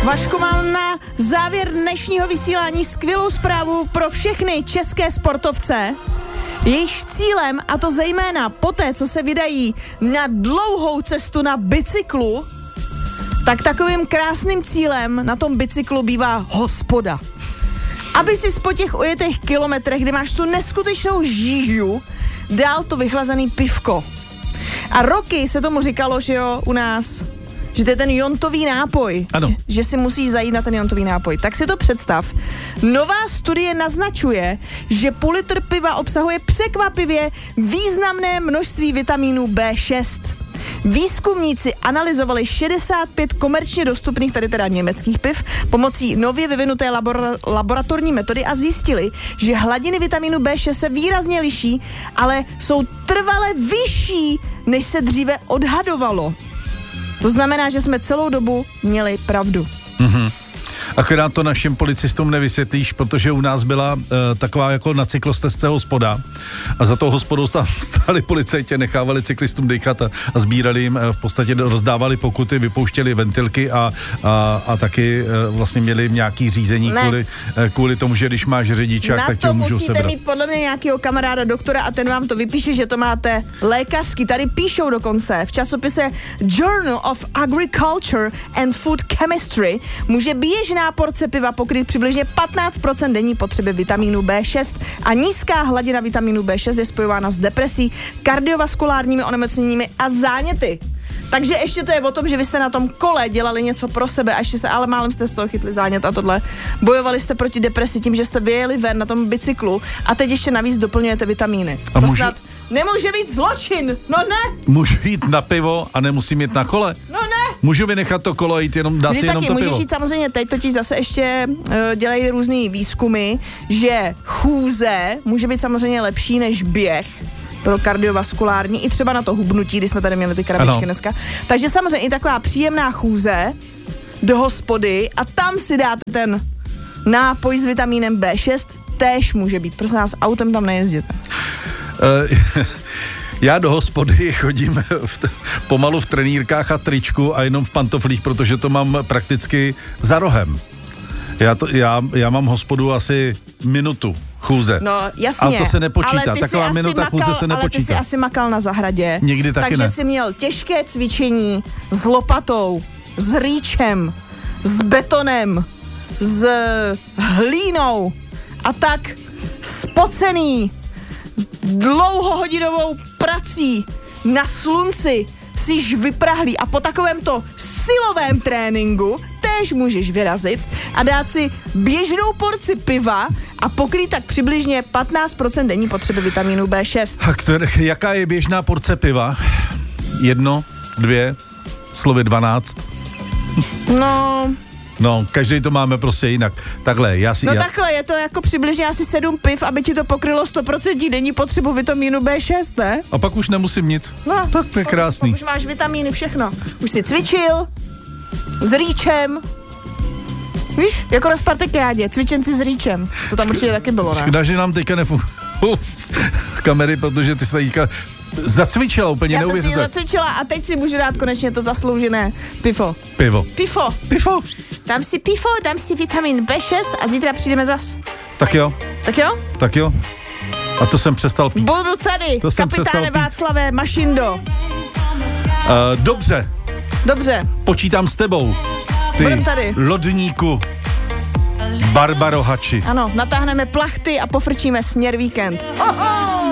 Vašku, mám na závěr dnešního vysílání skvělou zprávu pro všechny české sportovce. Jejich cílem, a to zejména poté, co se vydají na dlouhou cestu na bicyklu, tak takovým krásným cílem na tom bicyklu bývá hospoda. Aby si po těch ujetých kilometrech, kdy máš tu neskutečnou žížu, dal to vychlazený pivko. A roky se tomu říkalo, že jo, u nás, že to je ten jontový nápoj. Ano. Že si musíš zajít na ten jontový nápoj. Tak si to představ. Nová studie naznačuje, že půl litr piva obsahuje překvapivě významné množství vitamínu B6. Výzkumníci analyzovali 65 komerčně dostupných, tady teda německých piv, pomocí nově vyvinuté laboratorní metody a zjistili, že hladiny vitamínu B6 se výrazně liší, ale jsou trvale vyšší, než se dříve odhadovalo. To znamená, že jsme celou dobu měli pravdu. Mhm. Akorát to našim policistům nevysvětlíš, protože u nás byla taková jako na cyklostezce hospoda a za tou hospodou stáli policajti, nechávali cyklistům dýchat a sbírali jim, v podstatě rozdávali pokuty, vypouštěli ventilky a taky vlastně měli nějaký řízení kvůli tomu, že když máš řidičák, tak ti ho můžou sebrat. Na to musíte mít podle mě nějakého kamaráda doktora a ten vám to vypíše, že to máte lékařský. Tady píšou dokonce v časopise Journal of Agriculture and Food Chemistry může běžná porce piva pokryt přibližně 15% denní potřeby vitamínu B6 a nízká hladina vitamínu B6 je spojována s depresí, kardiovaskulárními onemocněními a záněty. Takže ještě to je o tom, že vy jste na tom kole dělali něco pro sebe a ještě ale málem jste z toho chytli zánět a tohle. Bojovali jste proti depresi tím, že jste vyjeli ven na tom bicyklu a teď ještě navíc doplňujete vitamíny. A to snad nemůže být zločin, no ne! Můžu jít na pivo a nemusím jít na kole? No ne! Můžu vynechat to kolo a jít jenom, dá si jenom to pivo? Můžeš jít samozřejmě teď, totiž zase ještě dělají různý výzkumy, že chůze může být samozřejmě lepší než běh pro kardiovaskulární, i třeba na to hubnutí, když jsme tady měli ty krabičky dneska. Takže samozřejmě i taková příjemná chůze do hospody a tam si dáte ten nápoj s vitamínem B6, též může být. Prosím nás, autem tam nejezděte. Já do hospody chodím pomalu v trenýrkách a tričku a jenom v pantoflích, protože to mám prakticky za rohem. Já mám hospodu asi minutu chůze. No jasně. A to se nepočítá. Taková minuta chůze se nepočítá. Ale ty jsi asi makal na zahradě. Nikdy taky takže ne. jsi měl těžké cvičení s lopatou, s rýčem, s betonem, s hlínou a tak spocený dlouhohodinovou prací na slunci jsi vyprahlý a po takovémto silovém tréninku též můžeš vyrazit a dát si běžnou porci piva a pokrýt tak přibližně 15% denní potřeby vitamínu B6. Jaká je běžná porce piva? 1, 2, slovy 12? No, každý to máme prostě jinak. Takhle, takhle, je to jako přibližně asi 7 piv, aby ti to pokrylo 100% denní potřebu vitamínu B6, ne? A pak už nemusím nic. No, tak to je krásný. Pak už máš vitamíny, všechno. Už jsi cvičil s rýčem. Víš, jako na Spartakiádě, cvičenci s rýčem. To tam určitě taky bylo, ne? Škoda, že nám teďka nefungují kamery, protože ty jsi teďka zacvičila úplně neuvěřitelně. Já jsem si zacvičila a teď si můžu dát konečně to zasloužené pivo. Dám si pivo, dám si vitamin B6 a zítra přijdeme zas. Tak jo. A to jsem přestal pít. Budu tady, kapitáne Václave Mašindo. Dobře. Počítám s tebou. Ty lodníku Barbaro Hači. Ano, natáhneme plachty a pofrčíme směr víkend.